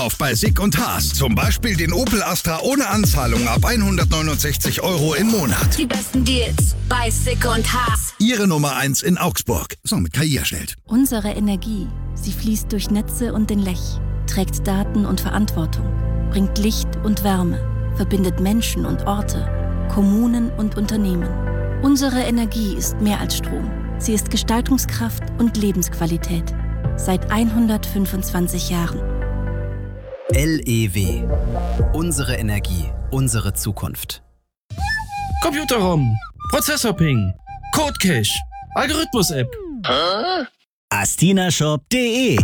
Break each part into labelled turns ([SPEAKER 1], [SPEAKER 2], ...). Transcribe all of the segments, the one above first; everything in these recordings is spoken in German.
[SPEAKER 1] Einkauf bei Sick und Haas. Zum Beispiel den Opel Astra ohne Anzahlung ab 169 € im Monat.
[SPEAKER 2] Die besten Deals bei Sick und Haas.
[SPEAKER 1] Ihre Nummer 1 in Augsburg. So, mit KI erstellt.
[SPEAKER 3] Unsere Energie, sie fließt durch Netze und den Lech, trägt Daten und Verantwortung, bringt Licht und Wärme, verbindet Menschen und Orte, Kommunen und Unternehmen. Unsere Energie ist mehr als Strom. Sie ist Gestaltungskraft und Lebensqualität. Seit 125 Jahren.
[SPEAKER 4] LEW. Unsere Energie, unsere Zukunft.
[SPEAKER 5] Computerrom, Prozessorping, Codecache, Algorithmus-App.
[SPEAKER 6] astinashop.de.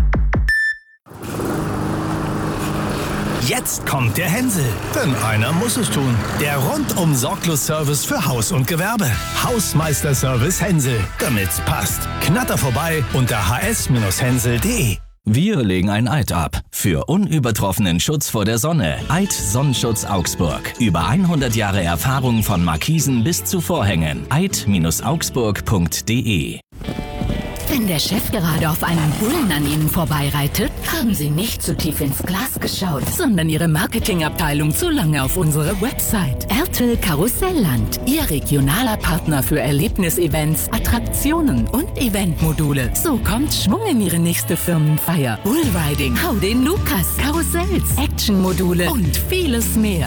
[SPEAKER 6] Jetzt kommt der Hänsel. Denn einer muss es tun. Der Rundum-Sorglos-Service für Haus und Gewerbe. Hausmeister-Service Hänsel. Damit's passt. Knatter vorbei unter hs-hänsel.de.
[SPEAKER 7] Wir legen ein Eid ab für unübertroffenen Schutz vor der Sonne. Eid Sonnenschutz Augsburg. Über 100 Jahre Erfahrung von Markisen bis zu Vorhängen. eid-augsburg.de.
[SPEAKER 8] Wenn der Chef gerade auf einem Bullen an Ihnen vorbeireitet, haben Sie nicht zu tief ins Glas geschaut, sondern Ihre Marketingabteilung zu lange auf unsere Website. Ertel Karussellland, Ihr regionaler Partner für Erlebnisevents, Attraktionen und Eventmodule. So kommt Schwung in Ihre nächste Firmenfeier. Bullriding, Hau den Lukas, Karussells, Actionmodule und vieles mehr.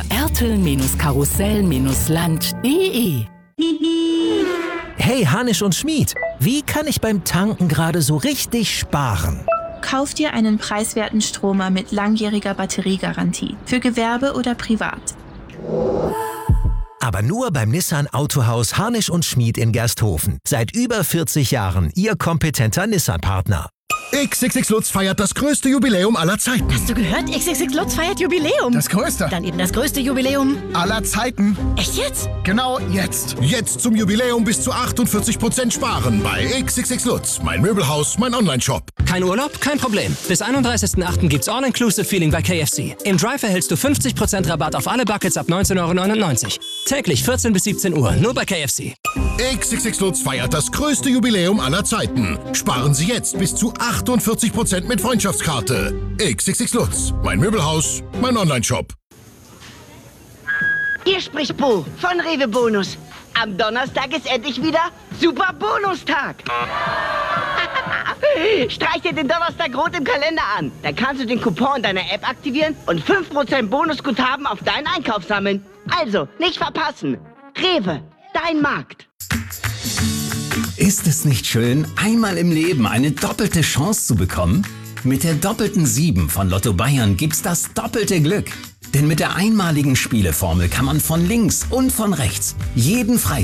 [SPEAKER 8] Ertel-Karussell-Land.de.
[SPEAKER 9] Hey, Hanisch und Schmied, wie kann ich beim Tanken gerade so richtig sparen?
[SPEAKER 10] Kauf dir einen preiswerten Stromer mit langjähriger Batteriegarantie. Für Gewerbe oder privat.
[SPEAKER 9] Aber nur beim Nissan Autohaus Hanisch und Schmied in Gersthofen. Seit über 40 Jahren Ihr kompetenter Nissan-Partner.
[SPEAKER 1] XXX Lutz feiert das größte Jubiläum aller Zeiten.
[SPEAKER 11] Hast du gehört? XXX Lutz feiert Jubiläum.
[SPEAKER 1] Das größte.
[SPEAKER 11] Dann eben das größte Jubiläum
[SPEAKER 1] Aller Zeiten.
[SPEAKER 11] Echt jetzt?
[SPEAKER 1] Genau jetzt. Jetzt zum Jubiläum bis zu 48% sparen bei XXX Lutz. Mein Möbelhaus, mein Online-Shop.
[SPEAKER 12] Kein Urlaub? Kein Problem. Bis 31.08. gibt's All-Inclusive-Feeling bei KFC. Im Drive erhältst du 50% Rabatt auf alle Buckets ab 19,99 €. Täglich 14 bis 17 Uhr, nur bei KFC.
[SPEAKER 1] XXX Lutz feiert das größte Jubiläum aller Zeiten. Sparen Sie jetzt bis zu 48% mit Freundschaftskarte. XXX Lutz. Mein Möbelhaus, mein Online-Shop.
[SPEAKER 13] Hier spricht Bo von Rewe Bonus. Am Donnerstag ist endlich wieder Super Bonustag. Streich dir den Donnerstag rot im Kalender an. Dann kannst du den Coupon deiner App aktivieren und 5% Bonusguthaben auf deinen Einkauf sammeln. Also, nicht verpassen. Rewe, dein Markt.
[SPEAKER 14] Ist es nicht schön, einmal im Leben eine doppelte Chance zu bekommen? Mit der doppelten 7 von Lotto Bayern gibt's das doppelte Glück. Denn mit der einmaligen Spieleformel kann man von links und von rechts jeden Freitag